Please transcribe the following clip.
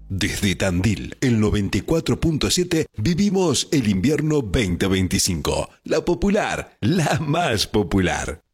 Desde Tandil, el 94.7, vivimos el invierno 2025. La popular, la más popular.